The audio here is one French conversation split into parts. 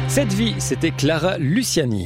Cette vie, c'était Clara Luciani.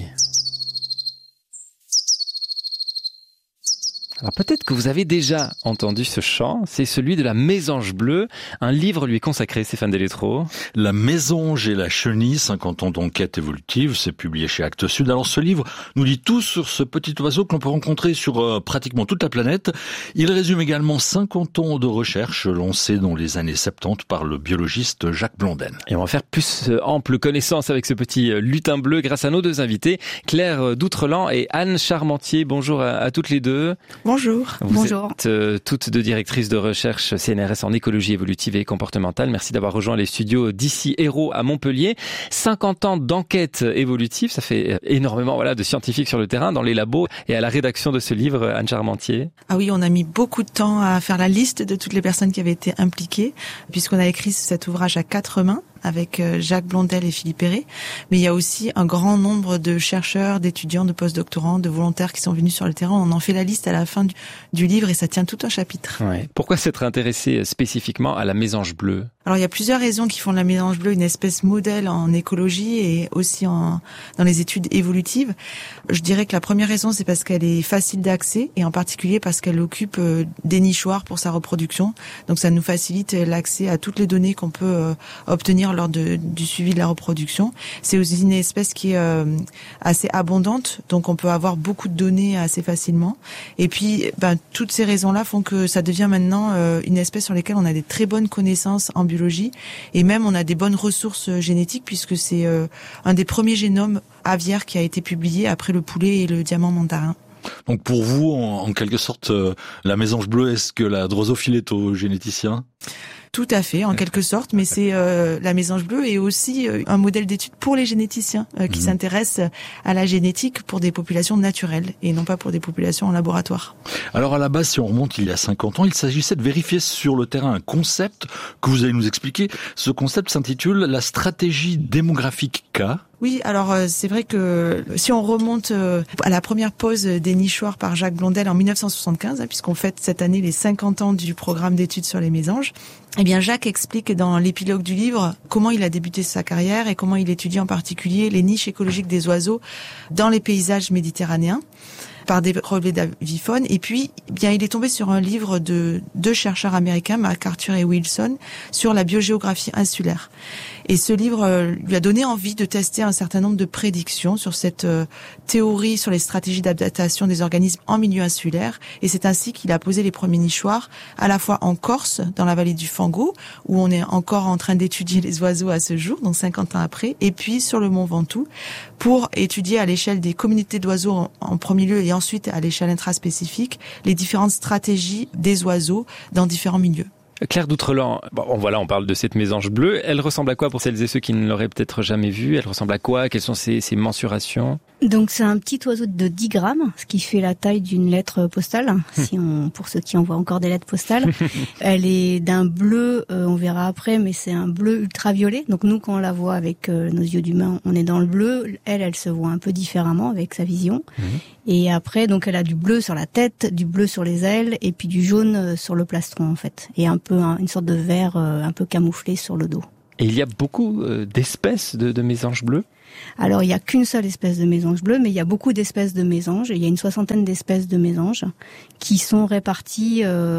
Alors peut-être que vous avez déjà entendu ce chant, c'est celui de la Mésange Bleue. Un livre lui est consacré, Stéphane Deletreau. La Mésange et la Chenille, 50 ans d'enquête évolutive, c'est publié chez Actes Sud. Alors ce livre nous dit tout sur ce petit oiseau que l'on peut rencontrer sur pratiquement toute la planète. Il résume également 50 ans de recherche lancée dans les années 70 par le biologiste Jacques Blondel. Et on va faire plus ample connaissance avec ce petit lutin bleu grâce à nos deux invités, Claire Doutrelan et Anne Charmentier. Bonjour à toutes les deux. Bonjour. Vous êtes toutes deux directrices de recherche CNRS en écologie évolutive et comportementale. Merci d'avoir rejoint les studios d'ici Hérault à Montpellier. 50 ans d'enquête évolutive, ça fait énormément de scientifiques sur le terrain, dans les labos et à la rédaction de ce livre, Anne Charmentier. Ah oui, on a mis beaucoup de temps à faire la liste de toutes les personnes qui avaient été impliquées, puisqu'on a écrit cet ouvrage à 4 mains, avec Jacques Blondel et Philippe Perret. Mais il y a aussi un grand nombre de chercheurs, d'étudiants, de postdoctorants, de volontaires qui sont venus sur le terrain. On en fait la liste à la fin du livre et ça tient tout un chapitre. Ouais. Pourquoi s'être intéressé spécifiquement à la Mésange Bleue ? Alors il y a plusieurs raisons qui font de la Mésange Bleue une espèce modèle en écologie et aussi dans les études évolutives. Je dirais que la première raison, c'est parce qu'elle est facile d'accès et en particulier parce qu'elle occupe des nichoirs pour sa reproduction. Donc ça nous facilite l'accès à toutes les données qu'on peut obtenir lors du suivi de la reproduction. C'est aussi une espèce qui est assez abondante, donc on peut avoir beaucoup de données assez facilement. Et puis, toutes ces raisons-là font que ça devient maintenant une espèce sur laquelle on a des très bonnes connaissances en biologie, et même on a des bonnes ressources génétiques, puisque c'est un des premiers génomes aviaires qui a été publié après le poulet et le diamant mandarin. Donc pour vous, en quelque sorte, la Mésange Bleue, est-ce que la drosophile est au généticien ? Tout à fait, en quelque sorte, mais c'est la Mésange Bleue est aussi un modèle d'étude pour les généticiens qui s'intéressent à la génétique pour des populations naturelles et non pas pour des populations en laboratoire. Alors à la base, si on remonte il y a 50 ans, il s'agissait de vérifier sur le terrain un concept que vous allez nous expliquer. Ce concept s'intitule la stratégie démographique K. Oui, alors c'est vrai que si on remonte à la première pose des nichoirs par Jacques Blondel en 1975, puisqu'on fête cette année les 50 ans du programme d'études sur les mésanges, eh bien Jacques explique dans l'épilogue du livre comment il a débuté sa carrière et comment il étudie en particulier les niches écologiques des oiseaux dans les paysages méditerranéens par des relevés d'avifaune. Et puis, bien, il est tombé sur un livre de 2 chercheurs américains, MacArthur et Wilson, sur la biogéographie insulaire. Et ce livre lui a donné envie de tester un certain nombre de prédictions sur cette théorie sur les stratégies d'adaptation des organismes en milieu insulaire. Et c'est ainsi qu'il a posé les premiers nichoirs, à la fois en Corse, dans la vallée du Fango, où on est encore en train d'étudier les oiseaux à ce jour, donc 50 ans après, et puis sur le mont Ventoux, pour étudier à l'échelle des communautés d'oiseaux en premier lieu et ensuite à l'échelle intraspécifique les différentes stratégies des oiseaux dans différents milieux. Claire Doutrelan, on parle de cette Mésange Bleue. Elle ressemble à quoi pour celles et ceux qui ne l'auraient peut-être jamais vue ? Elle ressemble à quoi ? Quelles sont ses mensurations ? Donc c'est un petit oiseau de 10 grammes, ce qui fait la taille d'une lettre postale, pour ceux qui envoient encore des lettres postales. Elle est d'un bleu, on verra après, mais c'est un bleu ultraviolet. Donc nous, quand on la voit avec nos yeux d'humain, on est dans le bleu. Elle se voit un peu différemment avec sa vision. Et après, donc elle a du bleu sur la tête, du bleu sur les ailes, et puis du jaune sur le plastron en fait, et un peu une sorte de vert un peu camouflé sur le dos. Et il y a beaucoup d'espèces de mésanges bleus ? Alors, il n'y a qu'une seule espèce de mésange bleue, mais il y a beaucoup d'espèces de mésanges. Il y a une 60aine d'espèces de mésanges qui sont réparties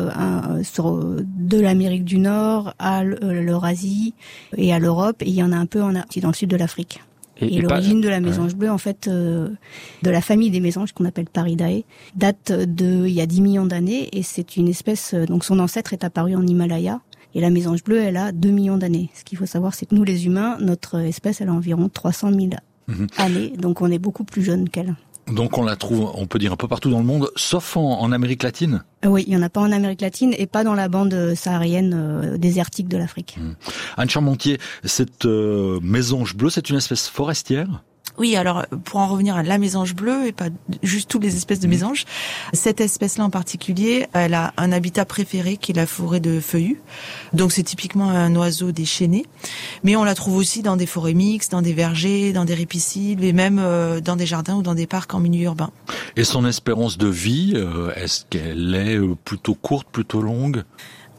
de l'Amérique du Nord à l'Eurasie et à l'Europe. Et il y en a un peu dans le sud de l'Afrique. Et l'origine de la mésange bleue, en fait, de la famille des mésanges qu'on appelle Paridae, date il y a 10 millions d'années. Et c'est une espèce, donc son ancêtre est apparu en Himalaya. Et la mésange bleue, elle a 2 millions d'années. Ce qu'il faut savoir, c'est que nous, les humains, notre espèce, elle a environ 300 000 années. Donc, on est beaucoup plus jeune qu'elle. Donc, on la trouve, on peut dire, un peu partout dans le monde, sauf en Amérique latine ? Oui, il n'y en a pas en Amérique latine et pas dans la bande saharienne désertique de l'Afrique. Anne Charmentier, cette mésange bleue, c'est une espèce forestière ? Oui, alors pour en revenir à la mésange bleue et pas juste toutes les espèces de mésanges, cette espèce-là en particulier, elle a un habitat préféré qui est la forêt de feuillus. Donc c'est typiquement un oiseau des chênaies, mais on la trouve aussi dans des forêts mixtes, dans des vergers, dans des ripisylves et même dans des jardins ou dans des parcs en milieu urbain. Et son espérance de vie, est-ce qu'elle est plutôt courte, plutôt longue ?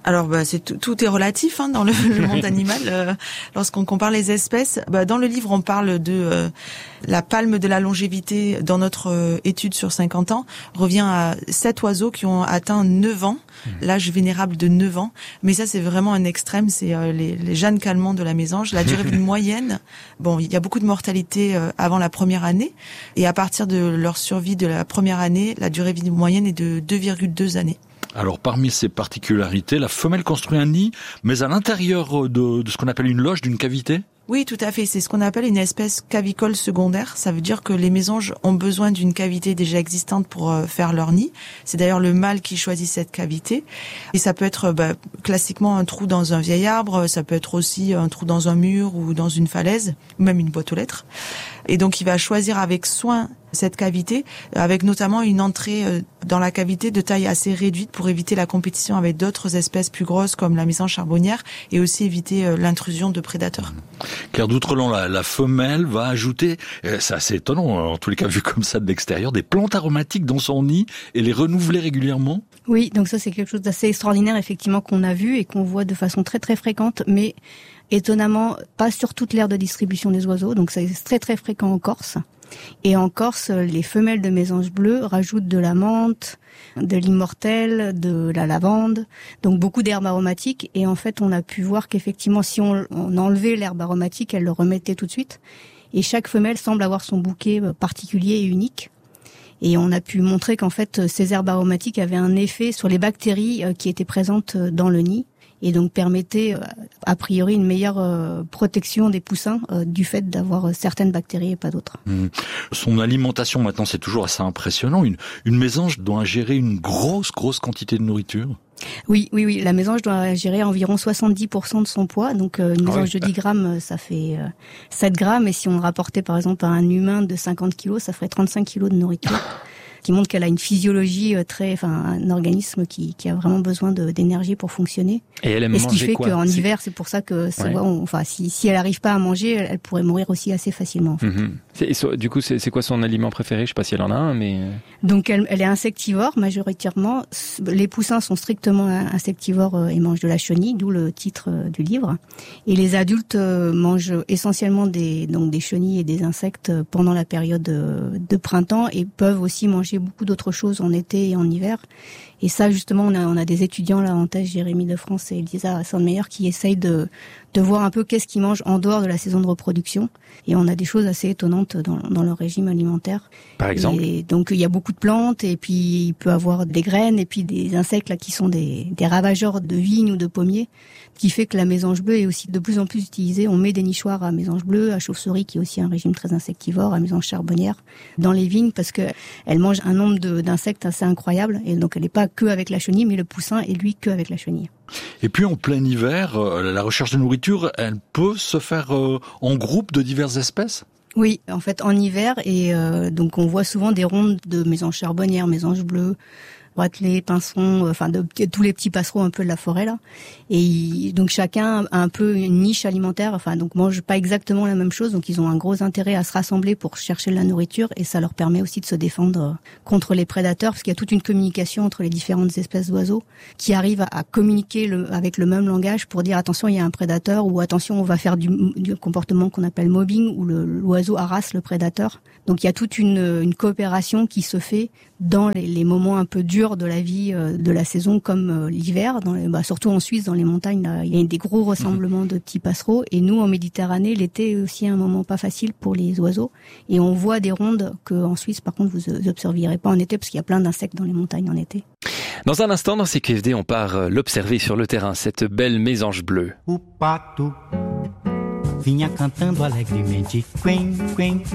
Alors tout est relatif dans le monde animal. Lorsqu'on compare les espèces, dans le livre on parle de la palme de la longévité dans notre étude sur 50 ans revient à 7 oiseaux qui ont atteint 9 ans, l'âge vénérable de 9 ans. Mais ça c'est vraiment un extrême, c'est les Jeanne Calment de la mésange. La durée de vie moyenne, il y a beaucoup de mortalité avant la première année et à partir de leur survie de la première année, la durée de vie moyenne est de 2,2 années. Alors, parmi ces particularités, la femelle construit un nid, mais à l'intérieur de ce qu'on appelle une loge, d'une cavité ? Oui, tout à fait. C'est ce qu'on appelle une espèce cavicole secondaire. Ça veut dire que les mésanges ont besoin d'une cavité déjà existante pour faire leur nid. C'est d'ailleurs le mâle qui choisit cette cavité. Et ça peut être classiquement un trou dans un vieil arbre, ça peut être aussi un trou dans un mur ou dans une falaise, ou même une boîte aux lettres. Et donc il va choisir avec soin cette cavité, avec notamment une entrée dans la cavité de taille assez réduite pour éviter la compétition avec d'autres espèces plus grosses comme la mésange charbonnière et aussi éviter l'intrusion de prédateurs. Claire d'Outrelon, la femelle va ajouter, c'est assez étonnant en tous les cas vu comme ça de l'extérieur, des plantes aromatiques dans son nid et les renouveler régulièrement ? Oui, donc ça c'est quelque chose d'assez extraordinaire effectivement qu'on a vu et qu'on voit de façon très très fréquente, mais étonnamment pas sur toute l'aire de distribution des oiseaux, donc c'est très très fréquent en Corse. Et en Corse, les femelles de mésanges bleus rajoutent de la menthe, de l'immortelle, de la lavande, donc beaucoup d'herbes aromatiques. Et en fait, on a pu voir qu'effectivement, si on enlevait l'herbe aromatique, elle le remettait tout de suite. Et chaque femelle semble avoir son bouquet particulier et unique. Et on a pu montrer qu'en fait, ces herbes aromatiques avaient un effet sur les bactéries qui étaient présentes dans le nid. Et donc permettait a priori une meilleure protection des poussins du fait d'avoir certaines bactéries et pas d'autres. Son alimentation maintenant c'est toujours assez impressionnant. Une mésange doit ingérer une grosse quantité de nourriture. Oui, la mésange doit gérer environ 70% de son poids. Donc une mésange de 10 grammes, ça fait 7 grammes. Et si on le rapportait par exemple à un humain de 50 kilos, ça ferait 35 kilos de nourriture. Qui montre qu'elle a une physiologie un organisme qui a vraiment besoin d'énergie pour fonctionner. Et elle aime manger quoi ? Et ce qui fait qu'en hiver, c'est pour ça que si elle arrive pas à manger, elle pourrait mourir aussi assez facilement. En fait. Du coup, c'est quoi son aliment préféré ? Je sais pas si elle en a un, mais donc elle est insectivore majoritairement. Les poussins sont strictement insectivores et mangent de la chenille, d'où le titre du livre. Et les adultes mangent essentiellement des chenilles et des insectes pendant la période de printemps et peuvent aussi manger beaucoup d'autres choses en été et en hiver. Et ça, justement, on a des étudiants là en thèse, Jérémy de France et Elisa Sandmeyer, qui essayent de voir un peu qu'est-ce qu'ils mangent en dehors de la saison de reproduction. Et on a des choses assez étonnantes dans leur régime alimentaire. Par exemple ? Et donc, il y a beaucoup de plantes, et puis il peut avoir des graines, et puis des insectes là qui sont des ravageurs de vignes ou de pommiers, qui fait que la mésange bleue est aussi de plus en plus utilisée. On met des nichoirs à mésange bleue, à chauve-souris, qui est aussi un régime très insectivore, à mésange charbonnière, dans les vignes, parce que elle mange un nombre d'insectes assez incroyable, et donc elle n'est pas que avec la chenille, mais le poussin est lui que avec la chenille. Et puis en plein hiver, la recherche de nourriture, elle peut se faire en groupe de diverses espèces ? Oui, en fait en hiver, et donc on voit souvent des rondes de mésanges charbonnières, mésanges bleues, ratelets, pinsons, tous les petits passereaux un peu de la forêt là. Et donc chacun a un peu une niche alimentaire, donc mange pas exactement la même chose, donc ils ont un gros intérêt à se rassembler pour chercher de la nourriture, et ça leur permet aussi de se défendre contre les prédateurs, parce qu'il y a toute une communication entre les différentes espèces d'oiseaux qui arrivent à communiquer avec le même langage pour dire attention, il y a un prédateur, ou attention, on va faire du comportement qu'on appelle mobbing, où l'oiseau harasse le prédateur. Donc il y a toute une coopération qui se fait dans les moments un peu durs de la vie de la saison, comme l'hiver, surtout en Suisse, dans les montagnes, là, il y a des gros rassemblements de petits passereaux. Et nous, en Méditerranée, l'été est aussi un moment pas facile pour les oiseaux. Et on voit des rondes que en Suisse, par contre, vous observerez pas en été, parce qu'il y a plein d'insectes dans les montagnes en été. Dans un instant, dans CQFD, on part l'observer sur le terrain, cette belle mésange bleue. O pato vinha cantando alegremente, quen, quen,